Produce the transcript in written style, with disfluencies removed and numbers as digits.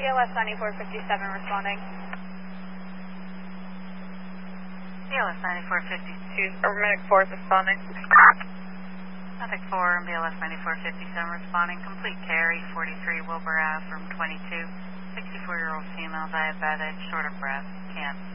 BLS 9457 responding. BLS 9452. Medic 4 is responding. Medic 4 and BLS 9457 responding. Complete carry, 43 Wilbur Ave, room 22. 64-year-old female, diabetic, short of breath, can't